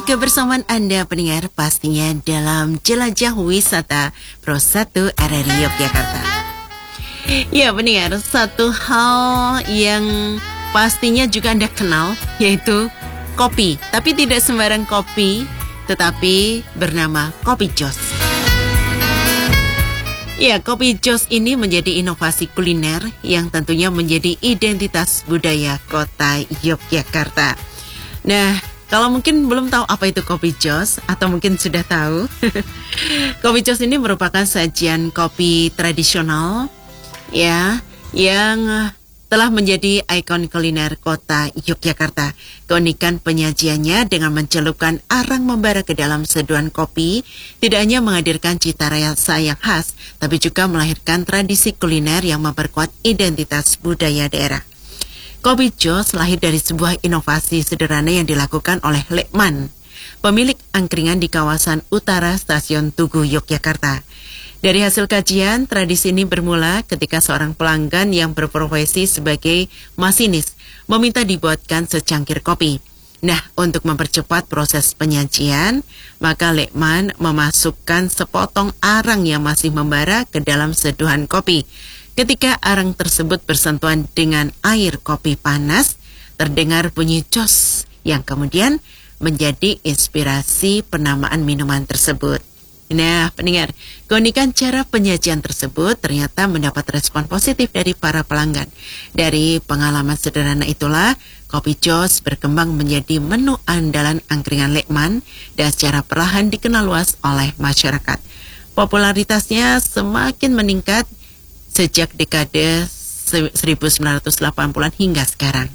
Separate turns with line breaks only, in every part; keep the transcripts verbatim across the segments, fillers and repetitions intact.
kebersamaan Anda pendengar pastinya dalam jelajah wisata Pro satu R R I Yogyakarta. Ya pendengar, satu hal yang pastinya juga Anda kenal yaitu kopi. Tapi tidak sembarang kopi, tetapi bernama Kopi Jos. Ya, Kopi Jos ini menjadi inovasi kuliner yang tentunya menjadi identitas budaya kota Yogyakarta. Nah, kalau mungkin belum tahu apa itu Kopi Jos atau mungkin sudah tahu, Kopi Jos ini merupakan sajian kopi tradisional ya yang telah menjadi ikon kuliner kota Yogyakarta. Keunikan penyajiannya dengan mencelupkan arang membara ke dalam seduhan kopi tidak hanya menghadirkan cita rasa yang khas, tapi juga melahirkan tradisi kuliner yang memperkuat identitas budaya daerah. Kopi Jos lahir dari sebuah inovasi sederhana yang dilakukan oleh Lekman, pemilik angkringan di kawasan utara Stasiun Tugu, Yogyakarta. Dari hasil kajian, tradisi ini bermula ketika seorang pelanggan yang berprofesi sebagai masinis meminta dibuatkan secangkir kopi. Nah, untuk mempercepat proses penyajian, maka Lekman memasukkan sepotong arang yang masih membara ke dalam seduhan kopi. Ketika arang tersebut bersentuhan dengan air kopi panas, terdengar bunyi jos yang kemudian menjadi inspirasi penamaan minuman tersebut. Nah, pendengar, keunikan cara penyajian tersebut ternyata mendapat respon positif dari para pelanggan. Dari pengalaman sederhana itulah, Kopi Jos berkembang menjadi menu andalan angkringan Lekman dan secara perlahan dikenal luas oleh masyarakat. Popularitasnya semakin meningkat sejak dekade seribu sembilan ratus delapan puluhan hingga sekarang.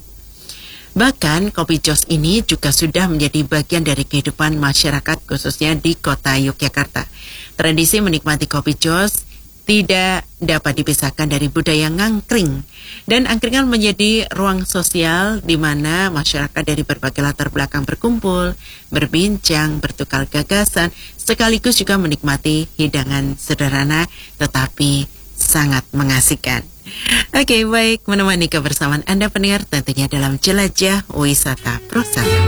Bahkan Kopi Jos ini juga sudah menjadi bagian dari kehidupan masyarakat khususnya di kota Yogyakarta. Tradisi menikmati Kopi Jos tidak dapat dipisahkan dari budaya ngangkring. Dan angkringan menjadi ruang sosial di mana masyarakat dari berbagai latar belakang berkumpul, berbincang, bertukar gagasan, sekaligus juga menikmati hidangan sederhana tetapi sangat mengasihkan. Oke, baik, menemani kebersamaan Anda pendengar tentunya dalam jelajah wisata Pro satu.